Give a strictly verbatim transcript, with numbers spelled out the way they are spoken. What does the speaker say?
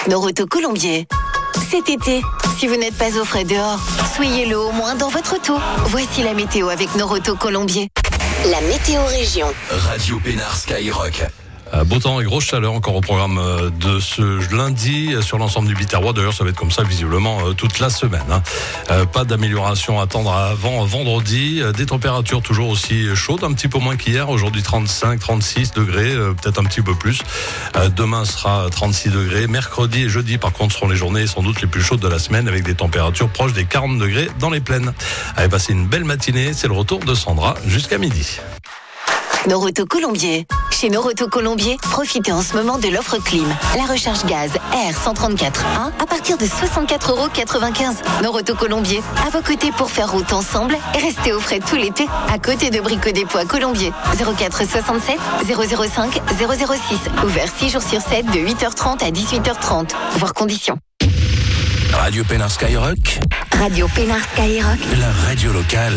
Noroto Colombier. Cet été, si vous n'êtes pas au frais dehors, soyez-le au moins dans votre auto. Voici la météo avec Noroto Colombier. La météo région. Radio Pénard Skyrock. Euh, beau temps et grosse chaleur encore au programme euh, de ce lundi euh, sur l'ensemble du Biterrois. D'ailleurs, ça va être comme ça visiblement euh, toute la semaine. Hein. Euh, pas d'amélioration à attendre avant vendredi. Euh, des températures toujours aussi chaudes, un petit peu moins qu'hier. Aujourd'hui, trente-cinq, trente-six degrés, euh, peut-être un petit peu plus. Euh, demain sera trente-six degrés. Mercredi et jeudi, par contre, seront les journées sans doute les plus chaudes de la semaine avec des températures proches des quarante degrés dans les plaines. Allez, passez une belle matinée. C'est le retour de Sandra jusqu'à midi. Noroto Colombier. Chez Noroto Colombier, profitez en ce moment de l'offre Clim. La recharge gaz R cent trente-quatre un à partir de soixante-quatre euros quatre-vingt-quinze. Noroto Colombier, à vos côtés pour faire route ensemble et rester au frais tout l'été. À côté de Brico Dépôt à Colombier. zéro quatre soixante-sept zéro zéro cinq zéro zéro six. Ouvert six jours sur sept de huit heures trente à dix-huit heures trente. Voir conditions. Radio Pénard Skyrock. Radio Pénard Skyrock. La radio locale.